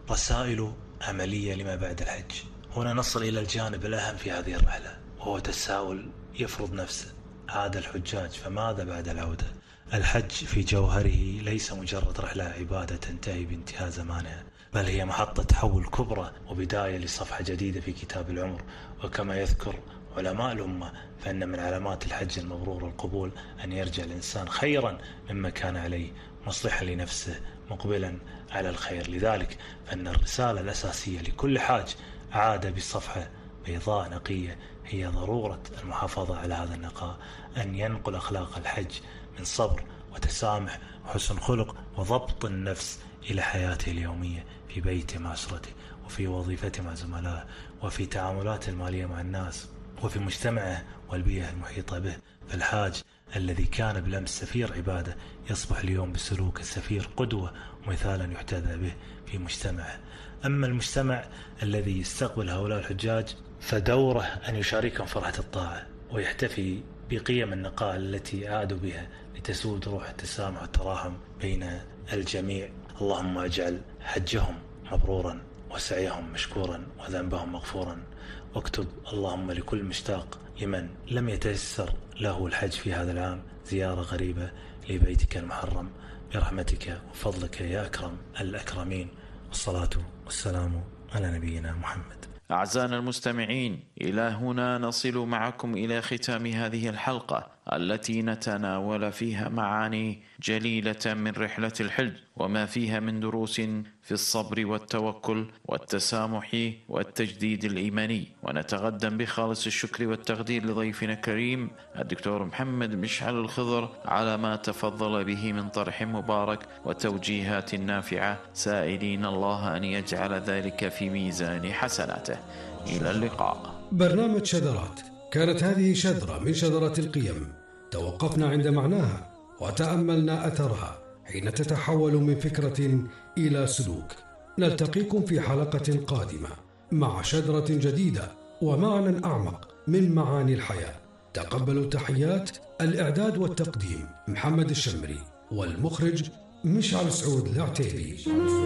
رسائل عملية لما بعد الحج. هنا نصل إلى الجانب الأهم في هذه الرحلة، وهو تساؤل يفرض نفسه: عاد الحجاج فماذا بعد العودة؟ الحج في جوهره ليس مجرد رحلة عبادة تنتهي بانتهاء زمانها، بل هي محطة تحول كبرى وبداية لصفحة جديدة في كتاب العمر. وكما يذكر علماء الأمة فإن من علامات الحج المبرور والقبول أن يرجع الإنسان خيرا مما كان عليه، مصلحا لنفسه مقبلا على الخير. لذلك فإن الرسالة الأساسية لكل حاج عاد بصفحة بيضاء نقية هي ضرورة المحافظة على هذا النقاء، أن ينقل أخلاق الحج من صبر وتسامح وحسن خلق وضبط النفس إلى حياته اليومية في بيته مع أسرته، وفي وظيفته مع زملائه، وفي تعاملاته المالية مع الناس، وفي مجتمعه والبيئة المحيطة به. فالحاج الذي كان بالأمس سفير عبادة يصبح اليوم بسلوك السفير قدوة ومثالا يحتذى به في مجتمعه. أما المجتمع الذي يستقبل هؤلاء الحجاج فدوره أن يشاركهم فرحة الطاعة ويحتفي بقيم النقاء التي عادوا بها لتسود روح التسامح والتراحم بين الجميع. اللهم اجعل حجهم مبرورا وسعيهم مشكورا وذنبهم مغفورا، واكتب اللهم لكل مشتاق لمن لم يتيسر له الحج في هذا العام زيارة غريبة لبيتك المحرم برحمتك وفضلك يا أكرم الأكرمين، والصلاة والسلام على نبينا محمد. أعزائنا المستمعين، إلى هنا نصل معكم إلى ختام هذه الحلقة التي نتناول فيها معاني جليلة من رحلة الحج وما فيها من دروس في الصبر والتوكل والتسامح والتجديد الإيماني. ونتقدم بخالص الشكر والتقدير لضيفنا الكريم الدكتور محمد مشعل الخضر على ما تفضل به من طرح مبارك وتوجيهات نافعة، سائلين الله أن يجعل ذلك في ميزان حسناته. إلى اللقاء. برنامج شذرات، كانت هذه شذرة من شذرات القيم توقفنا عند معناها وتأملنا أثرها حين تتحول من فكرة إلى سلوك. نلتقيكم في حلقة قادمة مع شذرة جديدة ومعنى أعمق من معاني الحياة. تقبلوا تحيات الإعداد والتقديم محمد الشمري، والمخرج مشعل سعود العتيبي.